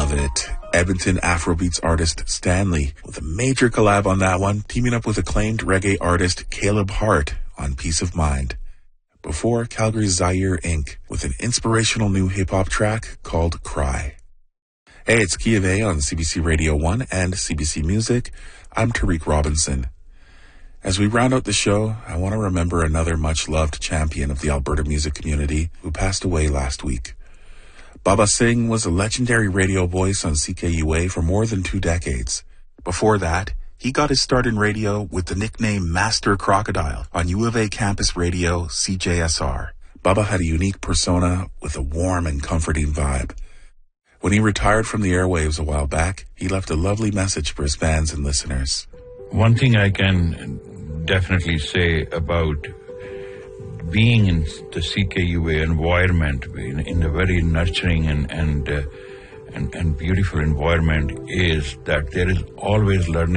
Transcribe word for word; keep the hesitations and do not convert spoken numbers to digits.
love it. Edmonton Afrobeats artist Stanley with a major collab on that one, teaming up with acclaimed reggae artist Caleb Hart on Peace of Mind. Before, Calgary's Zaire Incorporated with an inspirational new hip-hop track called Cry. Hey, it's Key of A on C B C Radio one and C B C Music. I'm Tariq Robinson. As we round out the show, I want to remember another much-loved champion of the Alberta music community who passed away last week. Baba Singh was a legendary radio voice on C K U A for more than two decades. Before that, he got his start in radio with the nickname Master Crocodile on U of A campus radio C J S R. Baba had a unique persona with a warm and comforting vibe. When he retired from the airwaves a while back, he left a lovely message for his fans and listeners. One thing I can definitely say about being in the C K U A environment, in, in a very nurturing and and, uh, and and beautiful environment, is that there is always learning.